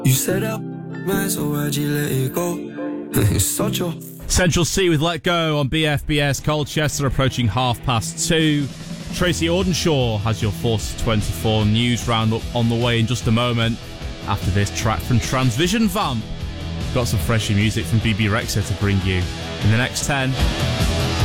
You set up, man, so why'd you let it go? It's such a... Central C with Let Go on BFBS. Colchester approaching 2:30. Tracy Audenshaw has your 4:24 news roundup on the way in just a moment. After this track from Transvision Vamp, got some fresher music from BB Rexha to bring you in the next 10.